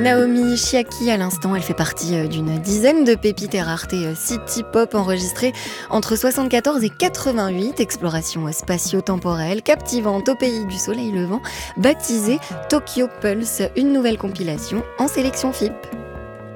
Naomi Chiaki, à l'instant, elle fait partie d'une dizaine de pépites et raretés city-pop enregistrées entre 74 et 88, exploration spatio-temporelle, captivante au pays du soleil levant, baptisée Tokyo Pulse, une nouvelle compilation en sélection FIP.